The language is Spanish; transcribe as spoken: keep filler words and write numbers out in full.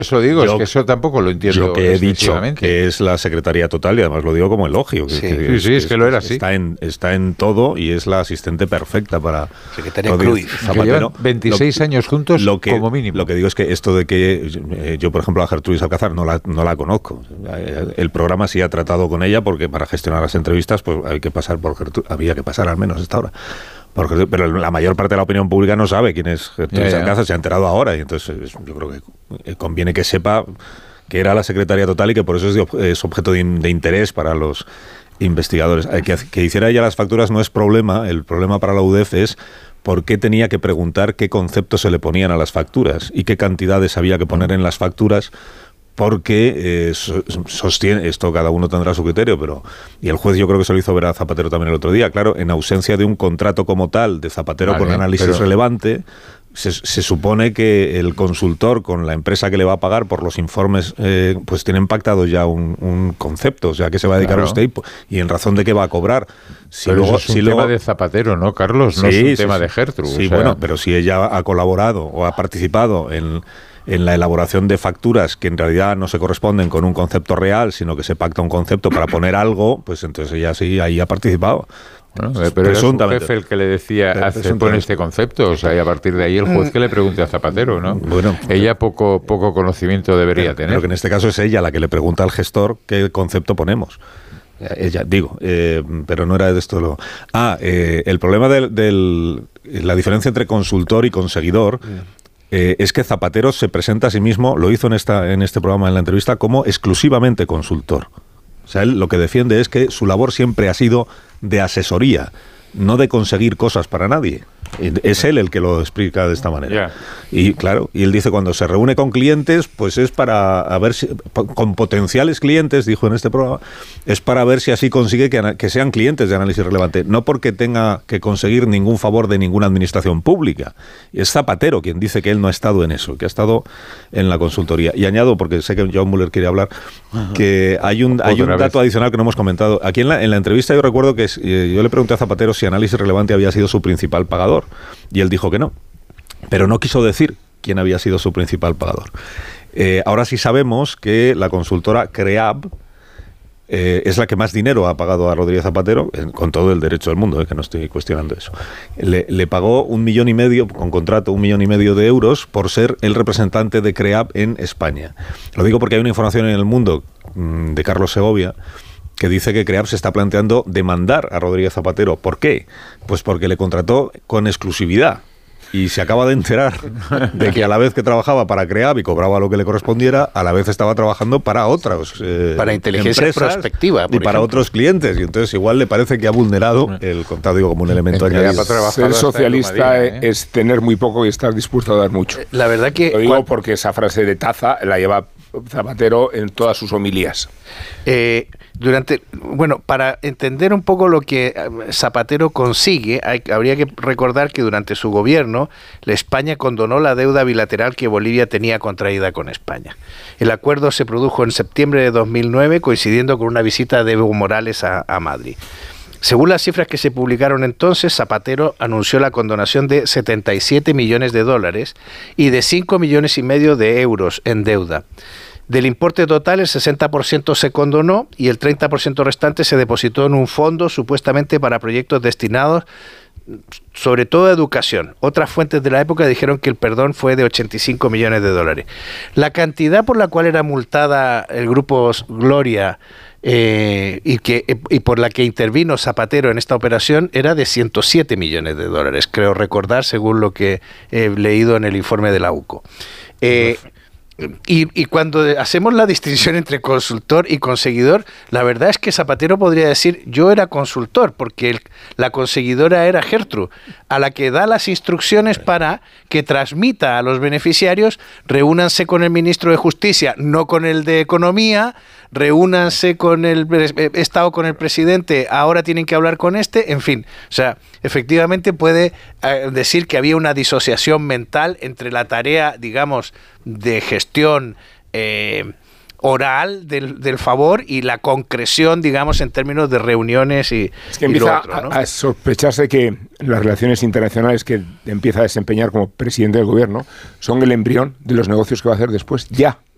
Eso digo, yo, es que eso tampoco lo entiendo. Lo que he dicho, que es la Secretaría Total, y además lo digo como elogio. Sí, que, sí, que, sí, es, es que lo era así. Está en, está en todo y es la asistente perfecta para... Secretaria Cruz. Que llevan veintiséis lo, años juntos lo que, como mínimo. Lo que digo es que esto de que eh, yo, por ejemplo, a Gertrudis Alcázar no la, no la conozco. El programa sí ha tratado con ella porque para gestionar las entrevistas pues hay que pasar por Gertrudis, había que pasar al menos hasta ahora. Porque, pero la mayor parte de la opinión pública no sabe quién es Gertrudis Alcázar, se ha enterado ahora, y entonces yo creo que conviene que sepa que era la Secretaría Total y que por eso es, de, es objeto de, de interés para los investigadores. Que, que hiciera ella las facturas no es problema, el problema para la U D E F es por qué tenía que preguntar qué conceptos se le ponían a las facturas y qué cantidades había que poner en las facturas, porque eh, sostiene, esto cada uno tendrá su criterio, pero y el juez yo creo que se lo hizo ver a Zapatero también el otro día, claro, en ausencia de un contrato como tal de Zapatero vale, con análisis pero... relevante, se, se supone que el consultor con la empresa que le va a pagar por los informes, eh, pues tienen pactado ya un, un concepto, o sea, que se va a dedicar claro. a usted y, y en razón de qué va a cobrar. Si pero luego, eso es un si tema luego... de Zapatero, ¿no, Carlos? No sí, es un sí, tema sí. de Gertrude. Sí, o sea... bueno, pero si ella ha colaborado o ha participado en... en la elaboración de facturas que en realidad no se corresponden con un concepto real, sino que se pacta un concepto para poner algo, pues entonces ella sí ahí ha participado. Bueno, pero era su jefe el que le decía, hace, pon este concepto, o sea, y a partir de ahí el juez que le pregunte a Zapatero, ¿no? Bueno, ella poco poco conocimiento debería pero, tener. Pero que en este caso es ella la que le pregunta al gestor qué concepto ponemos. Ella, digo, eh, pero no era de esto lo... Ah, eh, el problema del, del... la diferencia entre consultor y conseguidor... Eh, es que Zapatero se presenta a sí mismo, lo hizo en esta en este programa, en la entrevista, como exclusivamente consultor. O sea, él lo que defiende es que su labor siempre ha sido de asesoría, no de conseguir cosas para nadie. Es él el que lo explica de esta manera. Yeah. Y claro, y él dice cuando se reúne con clientes, pues es para a ver si, con potenciales clientes, dijo en este programa, es para ver si así consigue que, que sean clientes de análisis relevante, no porque tenga que conseguir ningún favor de ninguna administración pública. Y es Zapatero quien dice que él no ha estado en eso, que ha estado en la consultoría. Y añado, porque sé que John Muller quiere hablar, que hay un, hay un dato vez. adicional que no hemos comentado. Aquí en la, en la entrevista yo recuerdo que eh, yo le pregunté a Zapatero si análisis relevante había sido su principal pagador. Y él dijo que no, pero no quiso decir quién había sido su principal pagador. Eh, ahora sí sabemos que la consultora CREAB eh, es la que más dinero ha pagado a Rodríguez Zapatero, eh, con todo el derecho del mundo, eh, que no estoy cuestionando eso. Le, le pagó un millón y medio, con contrato, un millón y medio de euros por ser el representante de CREAB en España. Lo digo porque hay una información en El Mundo mmm, de Carlos Segovia que dice que CREAB se está planteando demandar a Rodríguez Zapatero. ¿Por qué? Pues porque le contrató con exclusividad y se acaba de enterar de que a la vez que trabajaba para CREAB y cobraba lo que le correspondiera, a la vez estaba trabajando para otras eh, para inteligencia empresas prospectiva y para ejemplo. otros clientes. Y entonces igual le parece que ha vulnerado el contrato, digo, como un elemento añadido. Ser socialista ¿eh? es tener muy poco y estar dispuesto a dar mucho. La verdad que... Lo digo porque esa frase de taza la lleva Zapatero en todas sus homilías. Eh... Durante, bueno, para entender un poco lo que Zapatero consigue, hay, habría que recordar que durante su gobierno, la España condonó la deuda bilateral que Bolivia tenía contraída con España. El acuerdo se produjo en septiembre de dos mil nueve, coincidiendo con una visita de Evo Morales a, a Madrid. Según las cifras que se publicaron entonces, Zapatero anunció la condonación de setenta y siete millones de dólares y de cinco millones y medio de euros en deuda. Del importe total, el sesenta por ciento se condonó y el treinta por ciento restante se depositó en un fondo supuestamente para proyectos destinados sobre todo a educación. Otras fuentes de la época dijeron que el perdón fue de ochenta y cinco millones de dólares. La cantidad por la cual era multada el grupo Gloria eh, y, que, y por la que intervino Zapatero en esta operación era de ciento siete millones de dólares, creo recordar, según lo que he leído en el informe de la U C O. Eh, Y, y cuando hacemos la distinción entre consultor y conseguidor, la verdad es que Zapatero podría decir, yo era consultor, porque el, la conseguidora era Gertrude, a la que da las instrucciones para que transmita a los beneficiarios, reúnanse con el ministro de Justicia, no con el de Economía, reúnanse con el, he estado con el presidente, ahora tienen que hablar con este, en fin, o sea, efectivamente puede eh, decir que había una disociación mental entre la tarea, digamos, de gestión eh, oral del, del favor y la concreción, digamos, en términos de reuniones y, es que y empieza lo otro, ¿no? a, a sospecharse que las relaciones internacionales que empieza a desempeñar como presidente del gobierno son el embrión de los negocios que va a hacer después, ya.